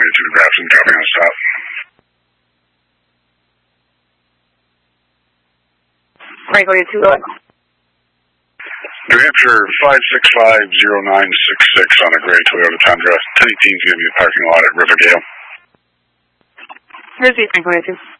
to the Grafton, dropping on a stop. Franklin 2, go ahead. New Hampshire 5650966 on a gray Toyota Tundra. Teddy Team's going to be in the parking lot at Riverdale. Here's the Franklin 2.